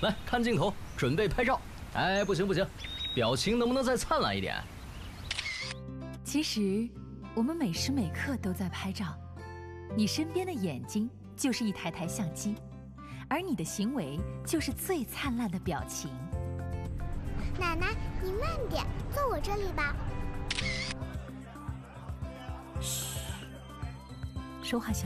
来看镜头，准备拍照。哎，不行不行，表情能不能再灿烂一点？ 其实，我们每时每刻都在拍照。你身边的眼睛就是一台台相机，而你的行为就是最灿烂的表情。 奶奶，你慢点，坐我这里吧。 嘘，说话小。